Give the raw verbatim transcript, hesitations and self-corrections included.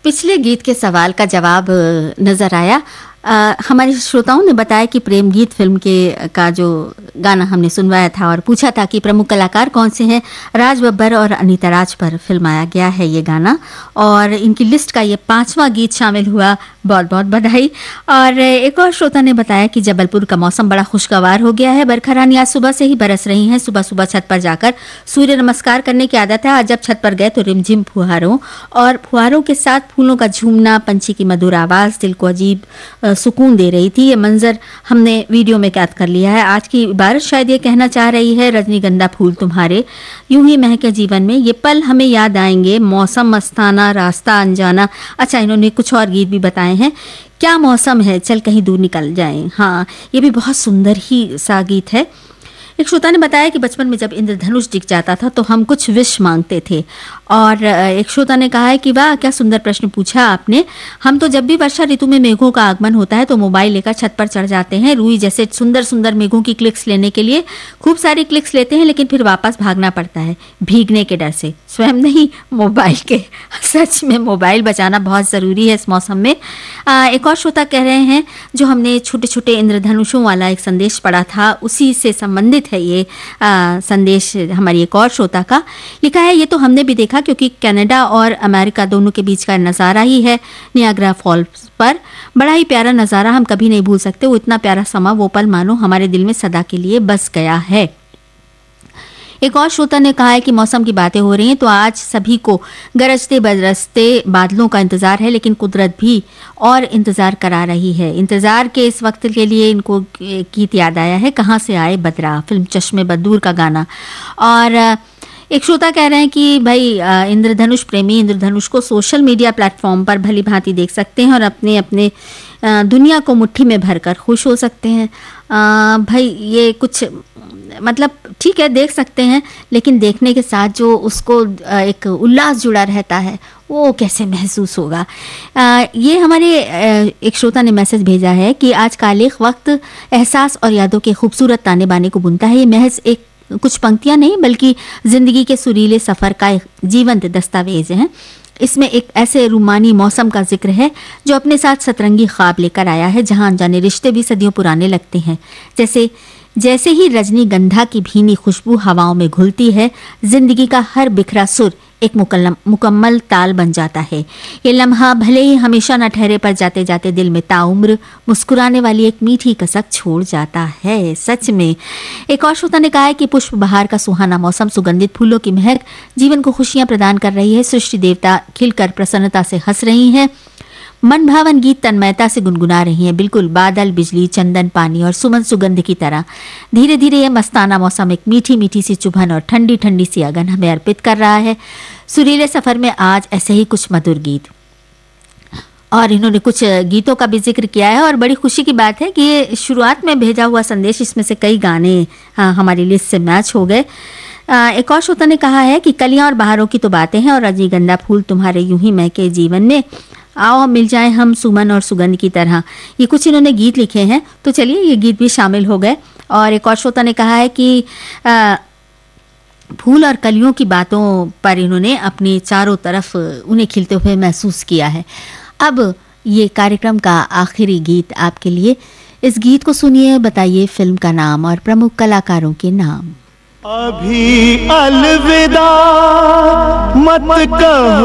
पिछले गीत के सवाल का जवाब नजर आया। आ, हमारे श्रोताओं ने बताया कि प्रेम गीत फिल्म के का जो गाना हमने सुनवाया था और पूछा था कि प्रमुख कलाकार कौन से हैं। राज बब्बर और अनीता राज पर फिल्माया गया है ये गाना और इनकी लिस्ट का ये पांचवा गीत शामिल हुआ। बहुत बहुत बधाई। और एक और श्रोता ने बताया कि जबलपुर का मौसम बड़ा खुशगवार हो गया है। बरखा रानी आज सुबह से ही बरस रही हैं। सुबह सुबह छत पर जाकर सूर्य नमस्कार करने की आदत है। आज जब छत पर गए तो रिमझिम फुहारों और फुहारों के साथ फूलों का झूमना, पंछी की मधुर आवाज दिल को अजीब सुकून दे रही थी। ये मंजर हमने वीडियो में कैद कर लिया है। आज की इबारत शायद ये कहना चाह रही है, रजनीगंधा फूल तुम्हारे यूं ही महके जीवन में, ये पल हमें याद आएंगे, मौसम मस्ताना, रास्ता अनजाना। अच्छा, इन्होंने कुछ और गीत भी बताए हैं। क्या मौसम है, चल कहीं दूर निकल जाएं। हाँ, ये भी बहुत सुंदर ही सा गीत है। एक श्रोता ने बताया कि बचपन में जब इंद्रधनुष दिख जाता था तो हम कुछ विश मांगते थे। और एक श्रोता ने कहा है कि वाह क्या सुंदर प्रश्न पूछा आपने। हम तो जब भी वर्षा ऋतु में मेघों का आगमन होता है तो मोबाइल लेकर छत पर चढ़ जाते हैं। रूई जैसे सुंदर सुंदर मेघों की क्लिक्स लेने के लिए खूब सारी क्लिक्स लेते हैं, लेकिन फिर वापस भागना पड़ता है भीगने के डर से, स्वयं नहीं मोबाइल के। सच में मोबाइल बचाना बहुत जरूरी है इस मौसम में। आ, एक और श्रोता कह रहे हैं जो हमने छोटे छोटे इंद्रधनुषों वाला एक संदेश पढ़ा था उसी से संबंधित है ये आ, संदेश हमारी एक और श्रोता का। लिखा है, ये तो हमने भी देखा क्योंकि कनाडा और अमेरिका दोनों के बीच का नज़ारा ही है नियाग्रा फॉल्स पर। बड़ा ही प्यारा नज़ारा, हम कभी नहीं भूल सकते। वो इतना प्यारा समा, वो पल मानो हमारे दिल में सदा के लिए बस गया है। एक और श्रोता ने कहा है कि मौसम की बातें हो रही हैं तो आज सभी को गरजते बरसते बादलों का इंतजार है, लेकिन कुदरत भी और इंतजार करा रही है। इंतजार के इस वक्त के लिए इनको गीत याद आया है, कहाँ से आए बदरा, फिल्म चश्मे बदूर का गाना। और एक श्रोता कह रहे हैं कि भाई इंद्रधनुष प्रेमी इंद्रधनुष को सोशल मीडिया प्लेटफॉर्म पर भली भांति देख सकते हैं और अपने अपने दुनिया को मुट्ठी में भरकर खुश हो सकते हैं। आ, भाई ये कुछ मतलब ठीक है, देख सकते हैं, लेकिन देखने के साथ जो उसको एक उल्लास जुड़ा रहता है वो कैसे महसूस होगा। आ, ये हमारे एक श्रोता ने मैसेज भेजा है कि आज कालिख वक्त एहसास और यादों के खूबसूरत ताने बाने को बुनता है। ये महज एक कुछ पंक्तियां नहीं बल्कि जिंदगी के सुरीले सफर का एक जीवंत दस्तावेज है। इसमें एक ऐसे रूमानी मौसम का जिक्र है जो अपने साथ सतरंगी ख्वाब लेकर आया है, जहां अनजाने रिश्ते भी सदियों पुराने लगते हैं। जैसे जैसे ही रजनीगंधा की भीनी खुशबू हवाओं में घुलती है, जिंदगी का हर बिखरा सुर एक मुकम्मल ताल बन जाता है। ये लम्हा भले ही हमेशा न ठहरे, पर जाते जाते दिल में ताउम्र मुस्कुराने वाली एक मीठी कसक छोड़ जाता है। सच में। एक और श्रोता ने कहा है कि पुष्प बहार का सुहाना मौसम, सुगंधित फूलों की महक जीवन को खुशियां प्रदान कर रही है। सृष्टि देवता खिलकर प्रसन्नता से हंस रही हैं। मन भावन गीत तन्मयता से गुनगुना रही हैं। बिल्कुल बादल, बिजली, चंदन, पानी और सुमन सुगंध की तरह धीरे धीरे यह मस्ताना मौसम एक मीठी मीठी सी चुभन और ठंडी ठंडी सी अगन हमें अर्पित कर रहा है। सुरीले सफर में आज ऐसे ही कुछ मधुर गीत। और इन्होंने कुछ गीतों का भी जिक्र किया है और बड़ी खुशी की बात है कि ये शुरुआत में भेजा हुआ संदेश, इसमें से कई गाने हाँ, हमारी लिस्ट से मैच हो गए। एक और श्रोता ने कहा है कि कलियां और बहारों की तो बातें हैं और रजनीगंधा फूल तुम्हारे यूं ही महके जीवन में, आओ मिल जाए हम सुमन और सुगंध की तरह। ये कुछ इन्होंने गीत लिखे हैं, तो चलिए ये गीत भी शामिल हो गए। और एक और श्रोता ने कहा है कि आ, फूल और कलियों की बातों पर इन्होंने अपनी चारों तरफ उन्हें खिलते हुए महसूस किया है। अब ये कार्यक्रम का आखिरी गीत आपके लिए। इस गीत को सुनिए, बताइए फिल्म का नाम और प्रमुख कलाकारों के नाम। अभी अलविदा मत कहो